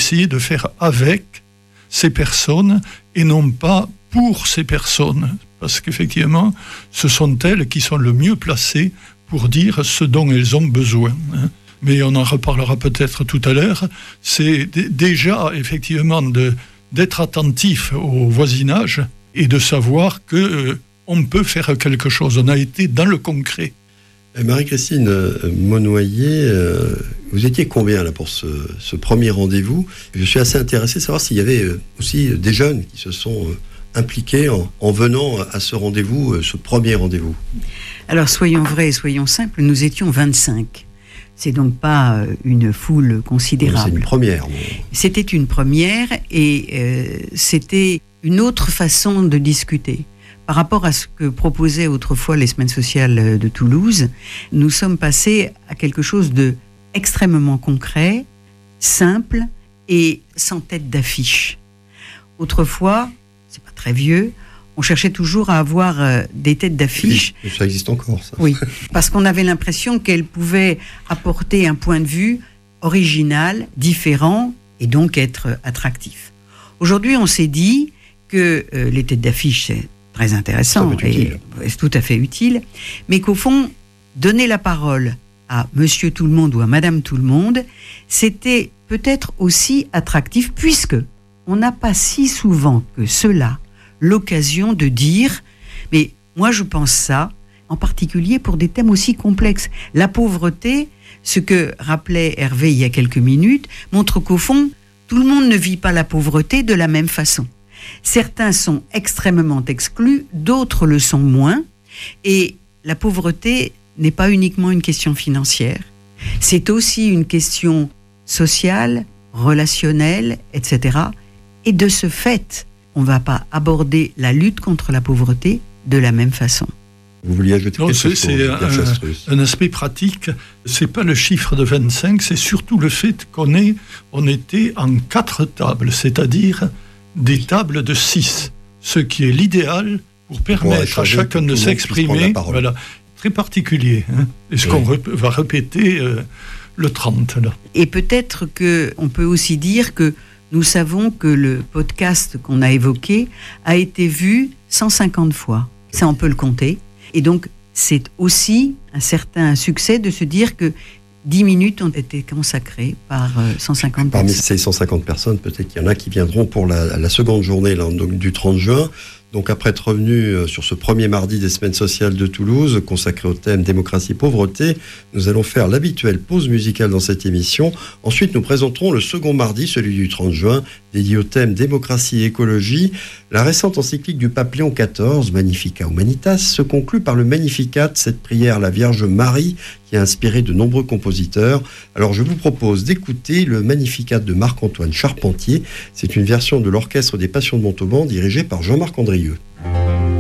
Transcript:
essayer de faire avec ces personnes et non pas pour ces personnes. Parce qu'effectivement, ce sont elles qui sont le mieux placées pour dire ce dont elles ont besoin. Mais on en reparlera peut-être tout à l'heure. C'est déjà, effectivement, d'être attentif au voisinage et de savoir qu'on peut faire quelque chose. On a été dans le concret. Marie-Christine Monnoyer, vous étiez combien là pour ce premier rendez-vous ? Je suis assez intéressé de savoir s'il y avait aussi des jeunes qui se sont impliqués en venant à ce rendez-vous, ce premier rendez-vous. Alors soyons vrais et soyons simples, nous étions 25. C'est donc pas une foule considérable. C'est une première. C'était une première et c'était une autre façon de discuter. Par rapport à ce que proposaient autrefois les semaines sociales de Toulouse, nous sommes passés à quelque chose de extrêmement concret, simple et sans tête d'affiche. Autrefois, c'est pas très vieux, on cherchait toujours à avoir des têtes d'affiche. Oui, ça existe encore, ça. Oui, parce qu'on avait l'impression qu'elles pouvaient apporter un point de vue original, différent, et donc être attractif. Aujourd'hui, on s'est dit que les têtes d'affiche, c'est très intéressant et c'est tout à fait utile, mais qu'au fond, donner la parole à Monsieur Tout-le-Monde ou à Madame Tout-le-Monde, c'était peut-être aussi attractif, puisque on n'a pas si souvent que cela l'occasion de dire « mais moi je pense ça », en particulier pour des thèmes aussi complexes. La pauvreté, ce que rappelait Hervé il y a quelques minutes, montre qu'au fond, tout le monde ne vit pas la pauvreté de la même façon. Certains sont extrêmement exclus, d'autres le sont moins, et la pauvreté n'est pas uniquement une question financière, c'est aussi une question sociale, relationnelle, etc. Et de ce fait, on ne va pas aborder la lutte contre la pauvreté de la même façon. Vous vouliez ajouter quelque chose? C'est un aspect pratique. C'est pas le chiffre de 25, c'est surtout le fait qu'on était en 4 tables, c'est-à-dire des tables de 6, ce qui est l'idéal pour permettre à chacun de s'exprimer. Voilà, très particulier. Et ce qu'on va répéter le 30. Là. Et peut-être qu'on peut aussi dire que nous savons que le podcast qu'on a évoqué a été vu 150 fois. Ça, on peut le compter. Et donc, c'est aussi un certain succès de se dire que 10 minutes ont été consacrées par 150 personnes. Parmi ces 150 personnes, peut-être qu'il y en a qui viendront pour la seconde journée là, donc, du 30 juin. Donc après être revenu sur ce premier mardi des semaines sociales de Toulouse, consacré au thème démocratie-pauvreté, nous allons faire l'habituelle pause musicale dans cette émission. Ensuite, nous présenterons le second mardi, celui du 30 juin, dédié au thème démocratie et écologie. La récente encyclique du pape Léon XIV, Magnificat Humanitas, se conclut par le Magnificat, cette prière à la Vierge Marie qui a inspiré de nombreux compositeurs. Alors je vous propose d'écouter le Magnificat de Marc-Antoine Charpentier. C'est une version de l'Orchestre des Passions de Montauban dirigé par Jean-Marc Andrieux.